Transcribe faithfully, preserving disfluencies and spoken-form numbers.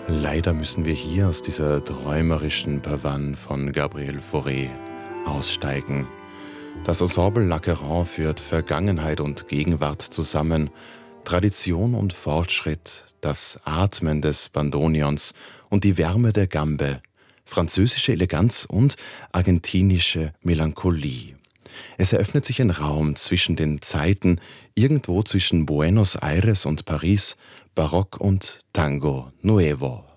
Leider müssen wir hier aus dieser träumerischen Pavane von Gabriel Fauré aussteigen. Das Ensemble Laquerant führt Vergangenheit und Gegenwart zusammen, Tradition und Fortschritt, das Atmen des Bandoneons und die Wärme der Gambe, französische Eleganz und argentinische Melancholie. Es eröffnet sich ein Raum zwischen den Zeiten, irgendwo zwischen Buenos Aires und Paris, Barock und Tango Nuevo.